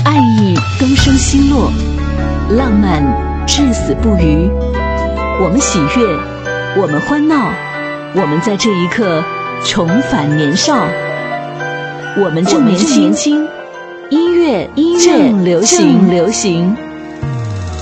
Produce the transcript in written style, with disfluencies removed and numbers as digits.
爱意东升西落，浪漫至死不渝。我们喜悦，我们欢闹，我们在这一刻重返年少。我们正年轻，音乐正流行。